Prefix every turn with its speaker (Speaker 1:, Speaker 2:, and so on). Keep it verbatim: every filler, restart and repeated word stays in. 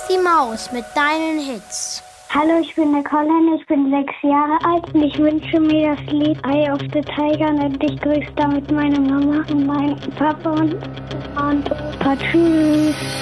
Speaker 1: die Maus mit deinen Hits.
Speaker 2: Hallo, ich bin der Colin, ich bin sechs Jahre alt und ich wünsche mir das Lied Eye of the Tiger und ich grüße damit meine Mama und meinen Papa und, und Opa. Tschüss.